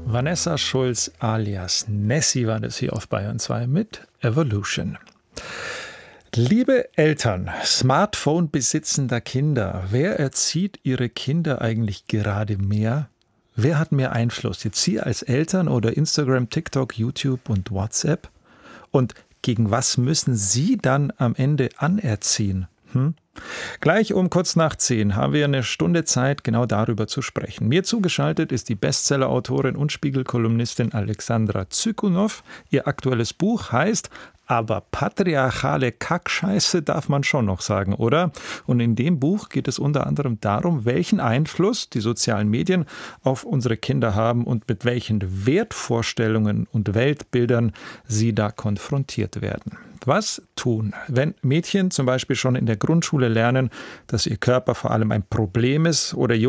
Vanessa Schulz alias Nessie war das hier auf Bayern 2 mit Evolution. Liebe Eltern Smartphone besitzender Kinder, wer erzieht ihre Kinder eigentlich gerade mehr? Wer hat mehr Einfluss? Jetzt Sie als Eltern oder Instagram, TikTok, YouTube und WhatsApp? Und gegen was müssen Sie dann am Ende anerziehen? Gleich um kurz nach 10 haben wir eine Stunde Zeit, genau darüber zu sprechen. Mir zugeschaltet ist die Bestseller-Autorin und Spiegel-Kolumnistin Alexandra Zykunow. Ihr aktuelles Buch heißt „Aber patriarchale Kackscheiße darf man schon noch sagen, oder?“ Und in dem Buch geht es unter anderem darum, welchen Einfluss die sozialen Medien auf unsere Kinder haben und mit welchen Wertvorstellungen und Weltbildern sie da konfrontiert werden. Was tun, wenn Mädchen zum Beispiel schon in der Grundschule lernen, dass ihr Körper vor allem ein Problem ist, oder